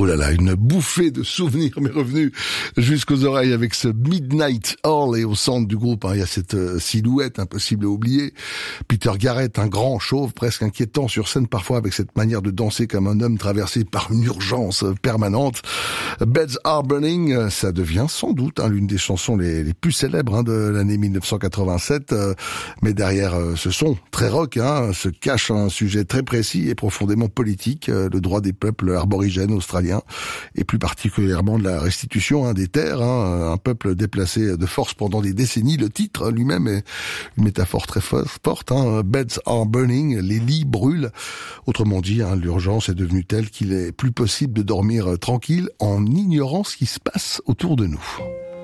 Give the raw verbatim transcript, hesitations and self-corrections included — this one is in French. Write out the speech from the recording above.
là là, une bouffée de souvenirs m'est revenue jusqu'aux oreilles avec ce Midnight Oil, et au centre du groupe, hein, il y a cette euh, silhouette impossible à oublier. Peter Garrett, un grand chauve presque inquiétant sur scène parfois, avec cette manière de danser comme un homme traversé par une urgence permanente. Beds Are Burning, ça devient sans doute hein, l'une des chansons les, les plus célèbres hein, de l'année mille neuf cent quatre-vingt-sept, euh, mais derrière euh, ce son très rock hein, se cache un sujet très précis et profondément politique, euh, le droit des peuples aborigènes australiens, et plus particulièrement de la restitution hein, des terres, hein, un peuple déplacé de force pendant des décennies. Le titre lui-même est une métaphore très forte, hein, Beds Are Burning, les lits brûlent. Autrement dit, hein, l'urgence est devenue telle qu'il est plus possible de dormir tranquille en ignorant ce qui se passe autour de nous.